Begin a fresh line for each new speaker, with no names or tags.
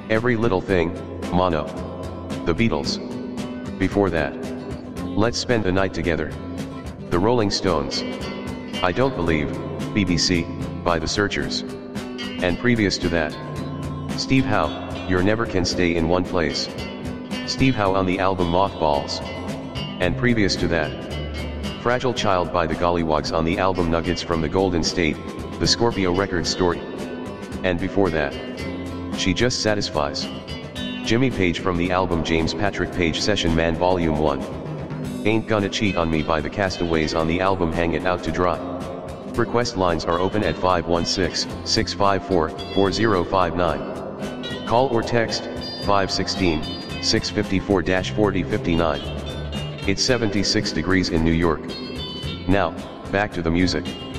Every Little Thing, Mono. The Beatles. Before that, Let's Spend the Night Together. The Rolling Stones. I Don't Believe, BBC, by The Searchers. And previous to that, Steve Howe, You're Never Can Stay in One Place. Steve Howe on the album Mothballs. And previous to that, Fragile Child by the Gollywogs on the album Nuggets from the Golden State, the Scorpio Records story. And before that, She Just Satisfies. Jimmy Page from the album James Patrick Page Session Man Volume 1. Ain't Gonna Cheat on Me by the Castaways on the album Hang It Out to Dry. Request lines are open at 516-654-4059. Call or text, 516-654-4059. It's 76 degrees in New York. Now, back to the music.